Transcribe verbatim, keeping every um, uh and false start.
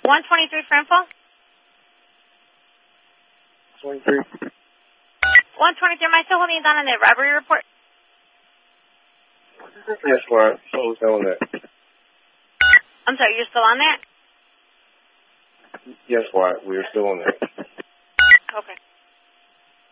one twenty-three Framfall? twenty-three. one twenty-three, am I still holding you down on the robbery report? Yes, Squad. So what's on that? I'm sorry, you're still on that? Yes, Squad. We're still on that.